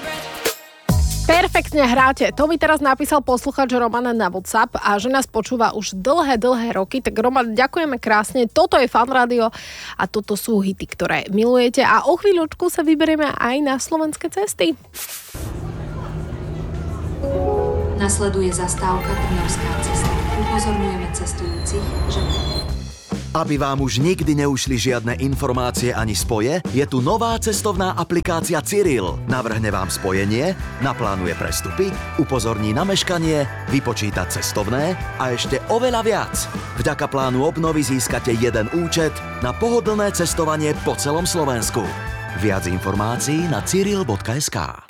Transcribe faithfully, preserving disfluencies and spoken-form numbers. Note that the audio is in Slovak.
Perfektne hráte. To mi teraz napísal posluchač Roman na WhatsApp a že nás počúva už dlhé, dlhé roky. Tak Roman, ďakujeme krásne. Toto je Fan Rádio a toto sú hity, ktoré milujete. A o chvíľočku sa vyberieme aj na slovenské cesty. Nasleduje zastávka Trnavská cesta. Upozorňujeme cestujúcich, že... Aby vám už nikdy neušli žiadne informácie ani spoje, je tu nová cestovná aplikácia Cyril. Navrhne vám spojenie, naplánuje prestupy, upozorní na meškanie, vypočíta cestovné a ešte oveľa viac. Vďaka plánu obnovy získate jeden účet na pohodlné cestovanie po celom Slovensku. Viac informácií na cyril bodka es ká.